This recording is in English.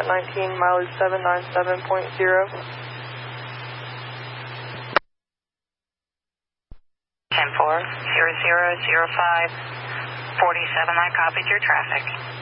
at 19, mileage 797.0. 10-4, 0005, 47, I copied your traffic.